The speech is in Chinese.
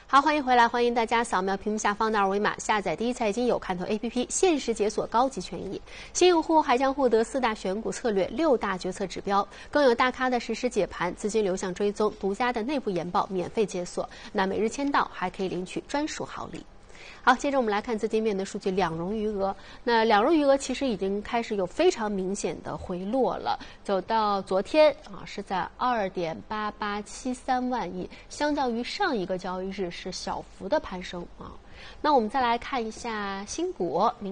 好，欢迎回来，欢迎大家扫描屏幕下方的二维码，下载第一财经有看头 APP， 限时解锁高级权益。新用户还将获得4大选股策略、6大决策指标，更有大咖的实时解盘、资金流向追踪、独家的内部研报免费解锁。那每日签到还可以领取专属好礼。好，接着我们来看资金面的数据，两融余额。那两融余额其实已经开始有非常明显的回落了，走到昨天是在2.8873万亿，相较于上一个交易日是小幅的攀升啊。那我们再来看一下新股。